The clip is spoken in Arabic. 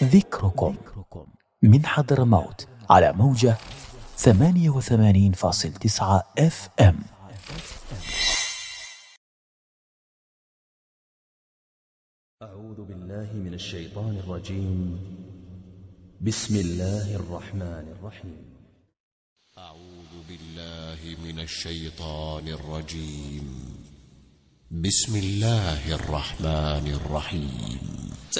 ذكركم من حضرموت على موجة 88.9 FM. أعوذ بالله من الشيطان الرجيم. بسم الله الرحمن الرحيم. أعوذ بالله من الشيطان الرجيم. بسم الله الرحمن الرحيم.